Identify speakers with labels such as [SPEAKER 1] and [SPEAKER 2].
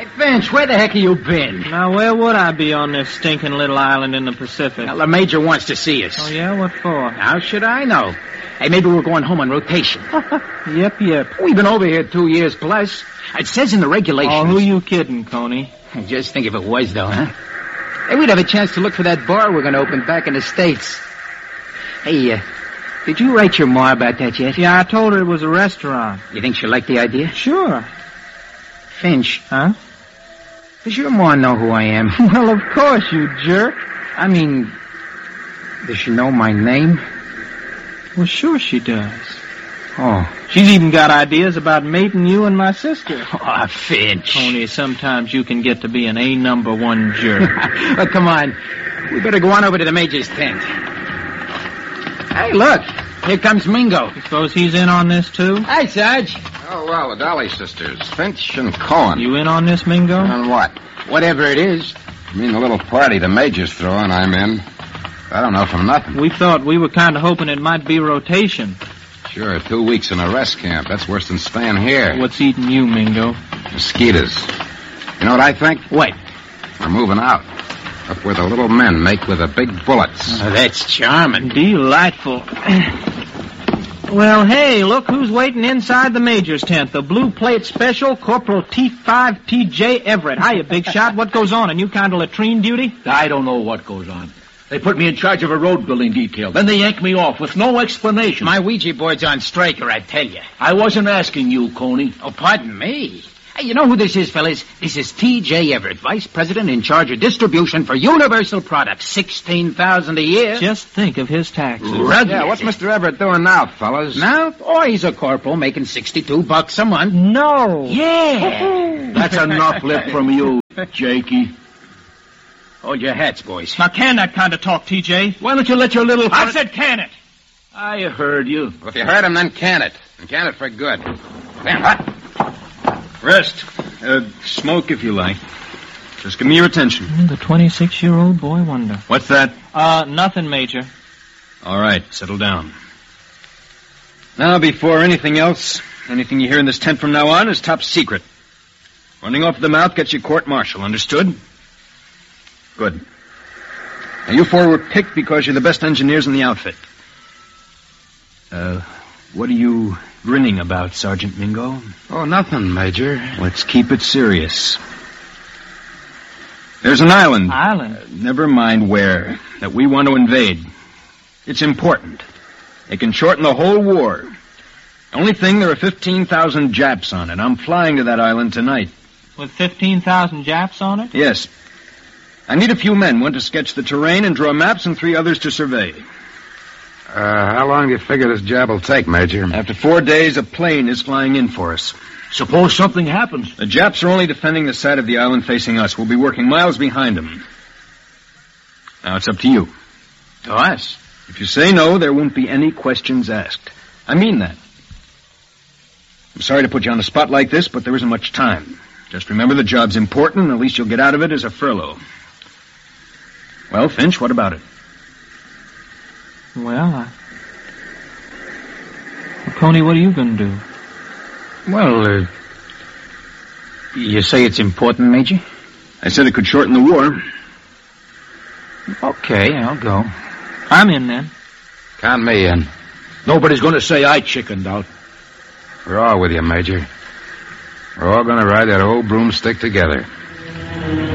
[SPEAKER 1] Finch, where the heck have you been?
[SPEAKER 2] Now, where would I be on this stinking little island in the Pacific?
[SPEAKER 1] Well, the Major wants to see us.
[SPEAKER 2] Oh, yeah? What for?
[SPEAKER 1] How should I know? Hey, maybe we're going home on rotation.
[SPEAKER 2] Yep.
[SPEAKER 1] We've been over here 2 years plus. It says in the regulations...
[SPEAKER 2] Oh, who you kidding, Coney?
[SPEAKER 1] Just think if it was, though, huh? Hey, we'd have a chance to look for that bar we're going to open back in the States. Hey, did you write your ma about that yet?
[SPEAKER 2] Yeah, I told her it was a restaurant.
[SPEAKER 1] You think she'll like the idea?
[SPEAKER 2] Sure.
[SPEAKER 1] Finch.
[SPEAKER 2] Huh?
[SPEAKER 1] Does your ma know who I am?
[SPEAKER 2] Well, of course, you jerk.
[SPEAKER 1] I mean, does she know my name?
[SPEAKER 2] Well, sure she does.
[SPEAKER 1] Oh.
[SPEAKER 2] She's even got ideas about mating you and my sister.
[SPEAKER 1] Oh, Finch.
[SPEAKER 2] Tony, sometimes you can get to be an A-number-1 jerk.
[SPEAKER 1] Well, come on. We better go on over to the Major's tent. Hey, look. Here comes Mingo.
[SPEAKER 2] You suppose he's in on this, too?
[SPEAKER 1] Hi, Sarge.
[SPEAKER 3] Oh, well, the Dolly sisters, Finch and Cohen.
[SPEAKER 2] You in on this, Mingo?
[SPEAKER 3] On what?
[SPEAKER 1] Whatever it is.
[SPEAKER 3] You mean the little party the Major's throwing, I'm in. I don't know from nothing.
[SPEAKER 2] We thought we were kind of hoping it might be rotation.
[SPEAKER 3] Sure, 2 weeks in a rest camp. That's worse than staying here.
[SPEAKER 2] What's eating you, Mingo?
[SPEAKER 3] Mosquitoes. You know what I think?
[SPEAKER 1] What?
[SPEAKER 3] We're moving out. Up where the little men make with the big bullets.
[SPEAKER 1] Oh, that's charming.
[SPEAKER 2] Delightful. Well, hey, look who's waiting inside the Major's tent. The Blue Plate Special, Corporal T5 T.J. Everett. Hiya, big shot. What goes on? A new kind of latrine duty?
[SPEAKER 4] I don't know what goes on. They put me in charge of a road building detail. Then they yank me off with no explanation.
[SPEAKER 1] My Ouija board's on strike, or I tell you.
[SPEAKER 4] I wasn't asking you, Coney.
[SPEAKER 1] Oh, pardon me. Hey, you know who this is, fellas? This is T.J. Everett, Vice President in charge of distribution for Universal Products. $16,000 a year.
[SPEAKER 2] Just think of his taxes.
[SPEAKER 1] Rugged.
[SPEAKER 3] Yeah, what's Mr. Everett doing now, fellas?
[SPEAKER 1] Now? Oh, he's a corporal making $62 a month.
[SPEAKER 2] No.
[SPEAKER 1] Yeah.
[SPEAKER 4] That's enough lip from you, Jakey.
[SPEAKER 1] Hold your hats, boys.
[SPEAKER 2] Now, can that kind of talk, T.J.?
[SPEAKER 4] Why don't you let your little...
[SPEAKER 2] I said can it.
[SPEAKER 4] I heard you.
[SPEAKER 3] Well, if you heard him, then can it. And can it for good. Stand hot.
[SPEAKER 5] Rest. Smoke if you like. Just give me your attention.
[SPEAKER 2] The 26-year-old boy wonder.
[SPEAKER 5] What's that?
[SPEAKER 2] Nothing, Major.
[SPEAKER 5] All right, settle down. Now, before anything else, anything you hear in this tent from now on is top secret. Running off the mouth gets you court-martial, understood? Good. Now, you four were picked because you're the best engineers in the outfit. What are you grinning about, Sergeant Mingo?
[SPEAKER 3] Oh, nothing, Major.
[SPEAKER 5] Let's keep it serious. There's an island.
[SPEAKER 2] Island?
[SPEAKER 5] Never mind where. That we want to invade. It's important. It can shorten the whole war. Only thing, there are 15,000 Japs on it. I'm flying to that island tonight.
[SPEAKER 2] With 15,000 Japs on it?
[SPEAKER 5] Yes. I need a few men, one to sketch the terrain and draw maps, and 3 others to survey.
[SPEAKER 3] How long do you figure this job will take, Major?
[SPEAKER 5] After 4 days, a plane is flying in for us.
[SPEAKER 4] Suppose something happens.
[SPEAKER 5] The Japs are only defending the side of the island facing us. We'll be working miles behind them. Now, it's up to you.
[SPEAKER 1] To us?
[SPEAKER 5] If you say no, there won't be any questions asked. I mean that. I'm sorry to put you on the spot like this, but there isn't much time. Just remember the job's important, and the least you'll get out of it is a furlough. Well, Finch, what about it?
[SPEAKER 2] Well, Coney, what are you going to do?
[SPEAKER 1] Well, you say it's important, Major?
[SPEAKER 5] I said it could shorten the war.
[SPEAKER 1] Okay, I'll go.
[SPEAKER 2] I'm in, then.
[SPEAKER 3] Count me in.
[SPEAKER 4] Nobody's going to say I chickened out.
[SPEAKER 3] We're all with you, Major. We're all going to ride that old broomstick together.